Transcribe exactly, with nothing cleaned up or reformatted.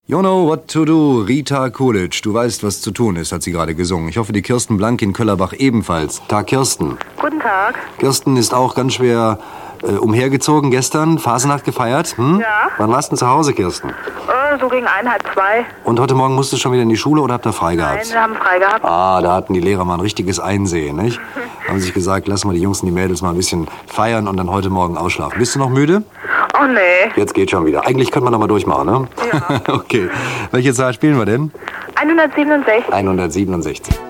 You know what to do, Rita Coolidge. Du weißt, was zu tun ist, hat sie gerade gesungen. Ich hoffe, die Kirsten Blank in Köllerbach ebenfalls. Tag, Kirsten. Guten Tag. Kirsten ist auch ganz schwer äh, umhergezogen gestern, Fasnacht gefeiert. Hm? Ja. Wann warst du denn zu Hause, Kirsten? Äh, so gegen ein, halb zwei. Und heute Morgen musstest du schon wieder in die Schule oder habt ihr frei gehabt? Nein, wir haben frei gehabt. Ah, da hatten die Lehrer mal ein richtiges Einsehen, nicht? Haben sich gesagt, lassen wir die Jungs und die Mädels mal ein bisschen feiern und dann heute Morgen ausschlafen. Bist du noch müde? Oh, nee. Jetzt geht schon wieder. Eigentlich könnte man noch mal durchmachen, ne? Ja. Okay. Welche Zahl spielen wir denn? hundertsiebenundsechzig. hundertsiebenundsechzig.